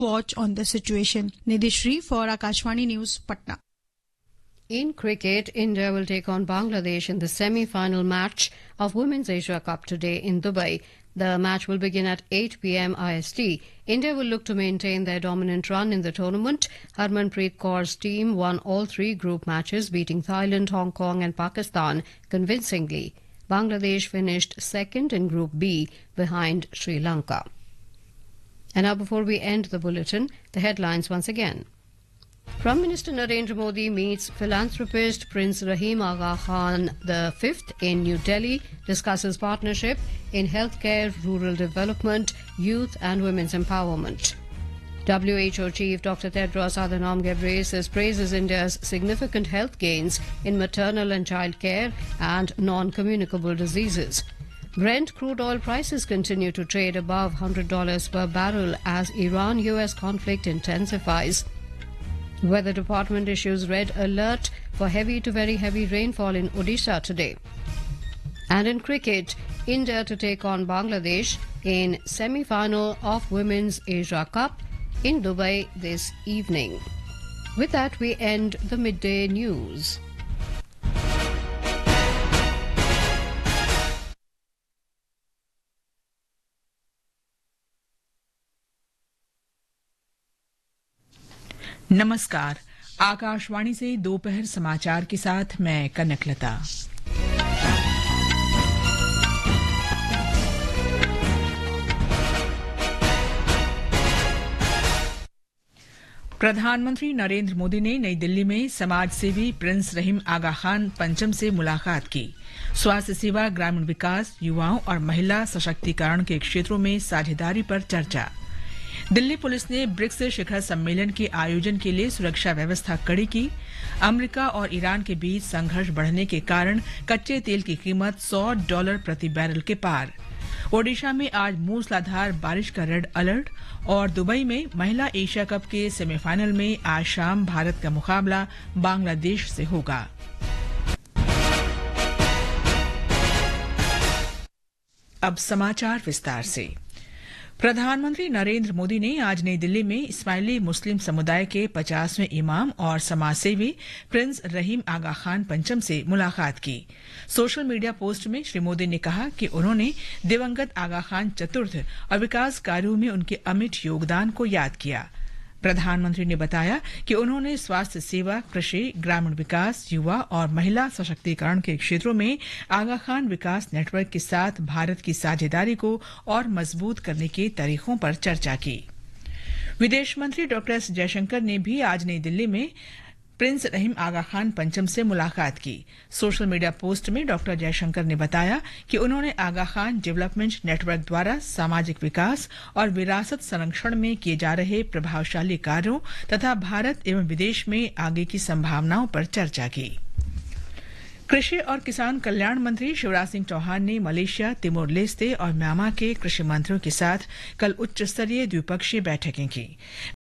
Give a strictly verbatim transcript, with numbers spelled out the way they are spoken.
watch on the situation. Nidhi for Akashvani News, Patna. In cricket, India will take on Bangladesh in the semi-final match of Women's Asia Cup today in Dubai. The match will begin at eight p m I S T. India will look to maintain their dominant run in the tournament. Harmanpreet Kaur's team won all three group matches, beating Thailand, Hong Kong and Pakistan convincingly. Bangladesh finished second in Group B behind Sri Lanka. And now, before we end the bulletin, the headlines once again. Prime Minister Narendra Modi meets philanthropist Prince Rahim Aga Khan the fifth in New Delhi, discusses partnership in healthcare, rural development, youth and women's empowerment. W H O Chief Doctor Tedros Adhanom Ghebreyesus praises India's significant health gains in maternal and child care and non-communicable diseases. Brent crude oil prices continue to trade above one hundred dollars per barrel as Iran-U S conflict intensifies. Weather Department issues red alert for heavy to very heavy rainfall in Odisha today. And in cricket, India to take on Bangladesh in semi-final of Women's Asia Cup in Dubai this evening. With that, we end the midday news. नमस्कार, आकाशवाणी से दोपहर समाचार के साथ मैं कनकलता। प्रधानमंत्री नरेंद्र मोदी ने नई दिल्ली में समाजसेवी प्रिंस रहीम आगा खान पंचम से मुलाकात की। स्वास्थ्य सेवा, ग्रामीण विकास, युवाओं और महिला सशक्तिकरण के क्षेत्रों में साझेदारी पर चर्चा। दिल्ली पुलिस ने ब्रिक्स शिखर सम्मेलन के आयोजन के लिए सुरक्षा व्यवस्था कड़ी की। अमेरिका और ईरान के बीच संघर्ष बढ़ने के कारण कच्चे तेल की कीमत सौ डॉलर प्रति बैरल के पार। ओडिशा में आज मूसलाधार बारिश का रेड अलर्ट और दुबई में महिला एशिया कप के सेमीफाइनल में आज शाम भारत का मुकाबला बांग्लादेश से होगा। अब समाचार विस्तार से। प्रधानमंत्री नरेंद्र मोदी ने आज नई दिल्ली में इस्माइली मुस्लिम समुदाय के पचासवें इमाम और समाजसेवी प्रिंस रहीम आगा खान पंचम से मुलाकात की। सोशल मीडिया पोस्ट में श्री मोदी ने कहा कि उन्होंने दिवंगत आगा खान चतुर्थ और विकास कार्यों में उनके अमिट योगदान को याद किया। प्रधानमंत्री ने बताया कि उन्होंने स्वास्थ्य सेवा, कृषि, ग्रामीण विकास, युवा और महिला सशक्तिकरण के क्षेत्रों में आगा खान विकास नेटवर्क के साथ भारत की साझेदारी को और मजबूत करने के तरीकों पर चर्चा की। विदेश मंत्री डॉक्टर एस जयशंकर ने भी आज नई दिल्ली में प्रिंस रहीम आगा खान पंचम से मुलाकात की। सोशल मीडिया पोस्ट में डॉक्टर जयशंकर ने बताया कि उन्होंने आगा खान डेवलपमेंट नेटवर्क द्वारा सामाजिक विकास और विरासत संरक्षण में किए जा रहे प्रभावशाली कार्यों तथा भारत एवं विदेश में आगे की संभावनाओं पर चर्चा की। कृषि और किसान कल्याण मंत्री शिवराज सिंह चौहान ने मलेशिया, तिमोर लेस्ते और म्यांमार के कृषि मंत्रियों के साथ कल उच्च स्तरीय द्विपक्षीय बैठकें की।